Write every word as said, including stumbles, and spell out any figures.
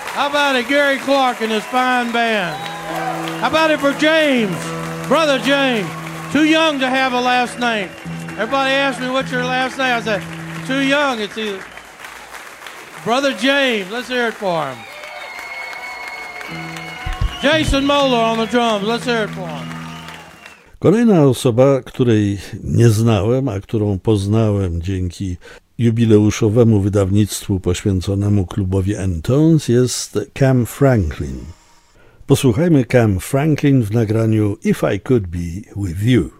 How about it, Gary Clark and his fine band? How about it for James, Brother James? Too young to have a last name. Everybody asks me, what's your last name? I said, too young. It's either Brother James. Let's hear it for him. Jason Moeller on the drums. Let's hear it for him. Kolejna osoba, której nie znałem, a którą poznałem dzięki jubileuszowemu wydawnictwu poświęconemu klubowi N-Tones, jest Cam Franklin. Posłuchajmy Cam Franklin w nagraniu If I Could Be With You.